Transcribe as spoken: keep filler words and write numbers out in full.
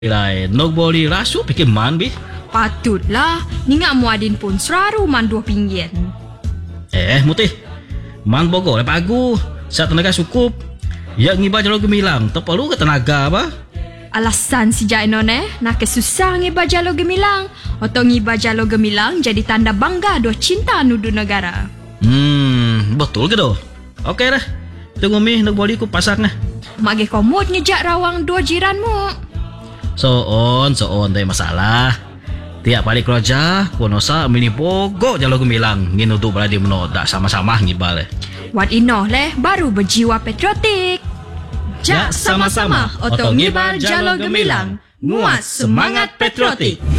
Lai, nok boleh rasu fikir man bi. Patutlah, ningat muadin pun seraru man dua pinggan. Eh, mutih. Man bogo le pagu. Saat tenaga cukup. Ya ngiba jalo gemilang, tak perlu ke tenaga apa? Alasan si Jainon eh, nak kesusah ngiba jalo gemilang. Atau ngiba jalo gemilang jadi tanda bangga dua cinta nudu negara. Hmm, betul ke doh? Okey dah. Tunggu mi nok boleh ku pasak nah. Mage komod ngejak rawang dua jiranmu. So on, so on, tak masalah. Tiap balik kerja, konosa mini bogo jalo gemilang. Ngin untuk berada menodak sama-sama ngibal. Wat inoh leh baru berjiwa patriotik. Jak sama-sama, otong ngibal jalo gemilang. Muat semangat patriotik.